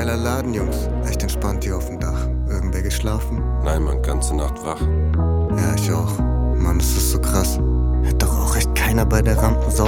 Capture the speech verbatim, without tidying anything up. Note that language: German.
Geiler Laden, Jungs. Echt entspannt hier auf dem Dach. Irgendwer geschlafen? Nein, Mann, ganze Nacht wach. Ja, ich auch. Mann, das ist so krass. Hätte doch auch echt keiner bei der Rampensau